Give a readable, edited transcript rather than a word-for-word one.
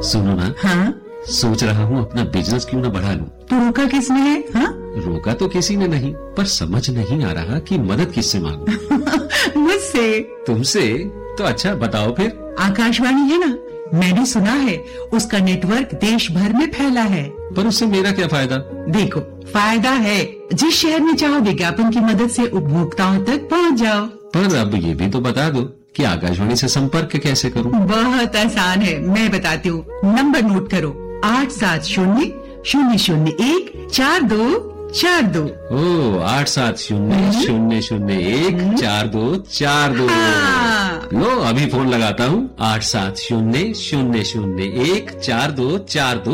सुनो ना, हाँ? सोच रहा हूँ अपना बिजनेस क्यों ना बढ़ा लूं। तो रोका किसने है? हाँ? रोका तो किसी ने नहीं, पर समझ नहीं आ रहा कि मदद किससे मांगूं। मुझसे। तुमसे? तो अच्छा बताओ फिर। आकाशवाणी है ना, मैंने सुना है उसका नेटवर्क देश भर में फैला है। पर उससे मेरा क्या फायदा? देखो, फायदा है। जिस शहर में चाहो विज्ञापन की मदद से उपभोक्ताओं तक पहुंच जाओ। पर अब ये भी तो बता दो कि आकाशवाणी से संपर्क कैसे करूं? बहुत आसान है, मैं बताती हूँ। नंबर नोट करो, 870-001-4242। ओ 870-001-4242। हाँ। लो अभी फोन लगाता हूँ। 870-001-4242।